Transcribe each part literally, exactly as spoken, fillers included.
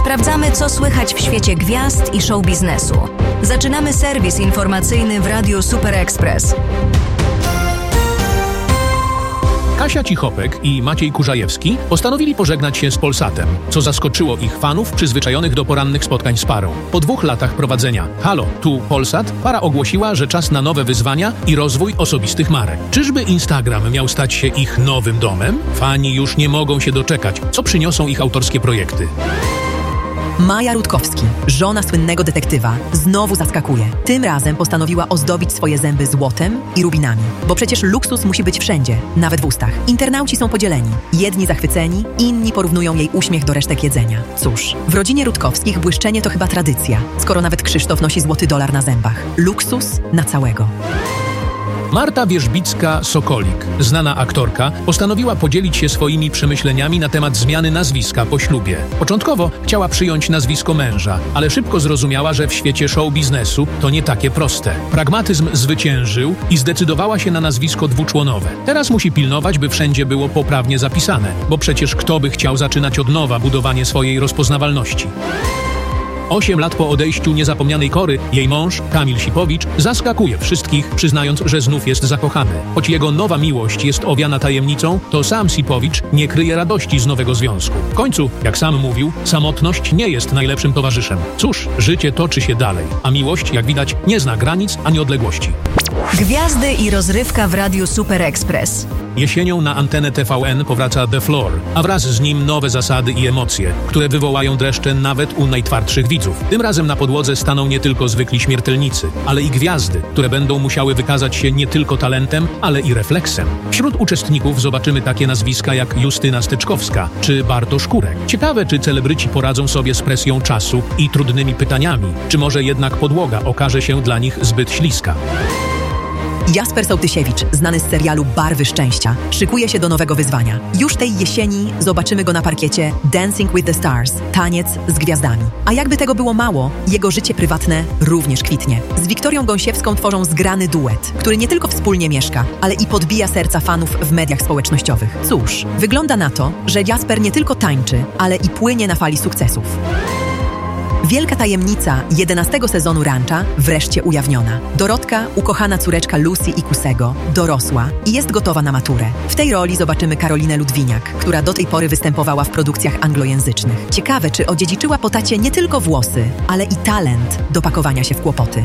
Sprawdzamy, co słychać w świecie gwiazd i show biznesu. Zaczynamy serwis informacyjny w Radiu Super Express. Kasia Cichopek i Maciej Kurzajewski postanowili pożegnać się z Polsatem, co zaskoczyło ich fanów przyzwyczajonych do porannych spotkań z parą. Po dwóch latach prowadzenia Halo, tu Polsat, para ogłosiła, że czas na nowe wyzwania i rozwój osobistych marek. Czyżby Instagram miał stać się ich nowym domem? Fani już nie mogą się doczekać, co przyniosą ich autorskie projekty. Maja Rutkowski, żona słynnego detektywa, znowu zaskakuje. Tym razem postanowiła ozdobić swoje zęby złotem i rubinami. Bo przecież luksus musi być wszędzie, nawet w ustach. Internauci są podzieleni. Jedni zachwyceni, inni porównują jej uśmiech do resztek jedzenia. Cóż, w rodzinie Rutkowskich błyszczenie to chyba tradycja, skoro nawet Krzysztof nosi złoty dolar na zębach. Luksus na całego. Marta Wierzbicka-Sokolik, znana aktorka, postanowiła podzielić się swoimi przemyśleniami na temat zmiany nazwiska po ślubie. Początkowo chciała przyjąć nazwisko męża, ale szybko zrozumiała, że w świecie show biznesu to nie takie proste. Pragmatyzm zwyciężył i zdecydowała się na nazwisko dwuczłonowe. Teraz musi pilnować, by wszędzie było poprawnie zapisane, bo przecież kto by chciał zaczynać od nowa budowanie swojej rozpoznawalności. Osiem lat po odejściu niezapomnianej Kory, jej mąż, Kamil Sipowicz, zaskakuje wszystkich, przyznając, że znów jest zakochany. Choć jego nowa miłość jest owiana tajemnicą, to sam Sipowicz nie kryje radości z nowego związku. W końcu, jak sam mówił, samotność nie jest najlepszym towarzyszem. Cóż, życie toczy się dalej, a miłość, jak widać, nie zna granic ani odległości. Gwiazdy i rozrywka w Radiu Super Express. Jesienią na antenę T V N powraca The Floor, a wraz z nim nowe zasady i emocje, które wywołają dreszcze nawet u najtwardszych widzów. Tym razem na podłodze staną nie tylko zwykli śmiertelnicy, ale i gwiazdy, które będą musiały wykazać się nie tylko talentem, ale i refleksem. Wśród uczestników zobaczymy takie nazwiska jak Justyna Steczkowska czy Bartosz Kurek. Ciekawe, czy celebryci poradzą sobie z presją czasu i trudnymi pytaniami, czy może jednak podłoga okaże się dla nich zbyt śliska. Jasper Sołtysiewicz, znany z serialu Barwy Szczęścia, szykuje się do nowego wyzwania. Już tej jesieni zobaczymy go na parkiecie Dancing with the Stars, taniec z gwiazdami. A jakby tego było mało, jego życie prywatne również kwitnie. Z Wiktorią Gąsiewską tworzą zgrany duet, który nie tylko wspólnie mieszka, ale i podbija serca fanów w mediach społecznościowych. Cóż, wygląda na to, że Jasper nie tylko tańczy, ale i płynie na fali sukcesów. Wielka tajemnica jedenastego sezonu Rancha wreszcie ujawniona. Dorotka, ukochana córeczka Lucy i Kusego, dorosła i jest gotowa na maturę. W tej roli zobaczymy Karolinę Ludwiniak, która do tej pory występowała w produkcjach anglojęzycznych. Ciekawe, czy odziedziczyła po tacie nie tylko włosy, ale i talent do pakowania się w kłopoty.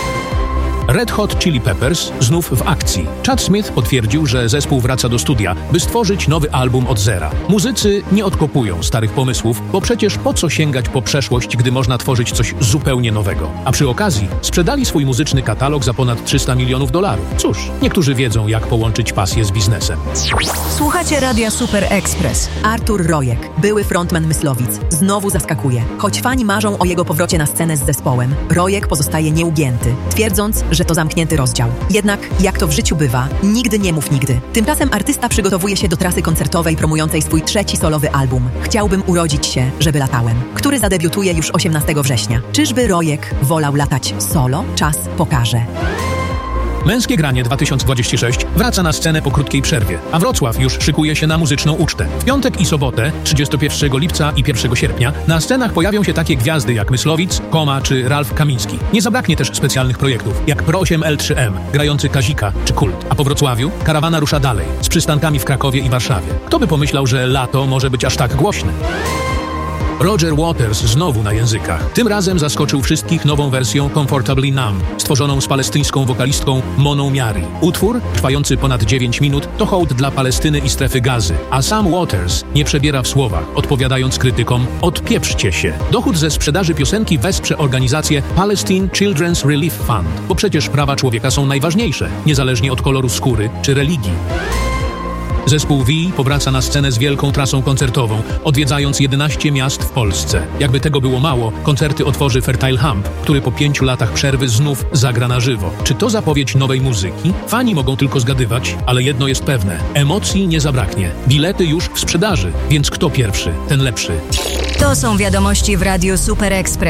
Red Hot Chili Peppers znów w akcji. Chad Smith potwierdził, że zespół wraca do studia, by stworzyć nowy album od zera. Muzycy nie odkopują starych pomysłów, bo przecież po co sięgać po przeszłość, gdy można tworzyć coś zupełnie nowego. A przy okazji sprzedali swój muzyczny katalog za ponad trzysta milionów dolarów. Cóż, niektórzy wiedzą, jak połączyć pasję z biznesem. Słuchacie Radia Super Express. Artur Rojek, były frontman Myslowic, znowu zaskakuje. Choć fani marzą o jego powrocie na scenę z zespołem, Rojek pozostaje nieugięty, twierdząc, że to zamknięty rozdział. Jednak, jak to w życiu bywa, nigdy nie mów nigdy. Tymczasem artysta przygotowuje się do trasy koncertowej promującej swój trzeci solowy album Chciałbym urodzić się, żeby latałem, który zadebiutuje już osiemnastego września. Czyżby Rojek wolał latać solo? Czas pokaże. Męskie granie dwa tysiące dwudziesty szósty wraca na scenę po krótkiej przerwie, a Wrocław już szykuje się na muzyczną ucztę. W piątek i sobotę, trzydziestego pierwszego lipca i pierwszego sierpnia, na scenach pojawią się takie gwiazdy jak Myslowic, Koma czy Ralf Kamiński. Nie zabraknie też specjalnych projektów, jak Pro osiem L trzy M, grający Kazika czy Kult. A po Wrocławiu karawana rusza dalej, z przystankami w Krakowie i Warszawie. Kto by pomyślał, że lato może być aż tak głośne? Roger Waters znowu na językach. Tym razem zaskoczył wszystkich nową wersją Comfortably Numb, stworzoną z palestyńską wokalistką Moną Miari. Utwór, trwający ponad dziewięć minut, to hołd dla Palestyny i strefy Gazy. A sam Waters nie przebiera w słowach, odpowiadając krytykom: odpieprzcie się. Dochód ze sprzedaży piosenki wesprze organizację Palestine Children's Relief Fund, bo przecież prawa człowieka są najważniejsze, niezależnie od koloru skóry czy religii. Zespół V powraca na scenę z wielką trasą koncertową, odwiedzając jedenaście miast w Polsce. Jakby tego było mało, koncerty otworzy Fertile Hump, który po pięciu latach przerwy znów zagra na żywo. Czy to zapowiedź nowej muzyki? Fani mogą tylko zgadywać, ale jedno jest pewne. Emocji nie zabraknie. Bilety już w sprzedaży, więc kto pierwszy, ten lepszy. To są wiadomości w Radiu Super Express.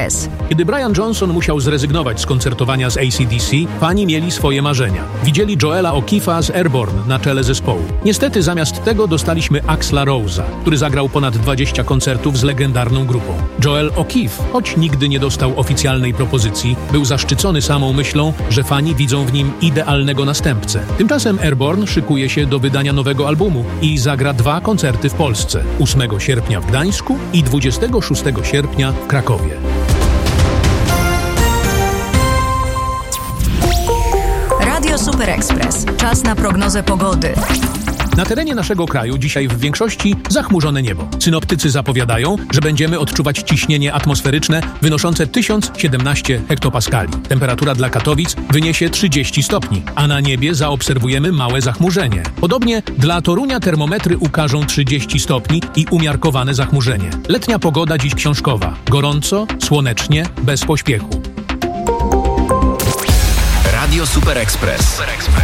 Kiedy Brian Johnson musiał zrezygnować z koncertowania z A C D C, fani mieli swoje marzenia. Widzieli Joela O'Keeffe'a z Airborne na czele zespołu. Niestety zamiast tego dostaliśmy Axla Rose'a, który zagrał ponad dwadzieścia koncertów z legendarną grupą. Joel O'Keefe, choć nigdy nie dostał oficjalnej propozycji, był zaszczycony samą myślą, że fani widzą w nim idealnego następcę. Tymczasem Airborne szykuje się do wydania nowego albumu i zagra dwa koncerty w Polsce. ósmego sierpnia w Gdańsku i dwudziestego szóstego sierpnia w Krakowie. Radio Super Express. Czas na prognozę pogody. Na terenie naszego kraju dzisiaj w większości zachmurzone niebo. Synoptycy zapowiadają, że będziemy odczuwać ciśnienie atmosferyczne wynoszące tysiąc siedemnaście hektopaskali. Temperatura dla Katowic wyniesie trzydzieści stopni, a na niebie zaobserwujemy małe zachmurzenie. Podobnie dla Torunia termometry ukażą trzydzieści stopni i umiarkowane zachmurzenie. Letnia pogoda dziś książkowa. Gorąco, słonecznie, bez pośpiechu. Radio Super Express.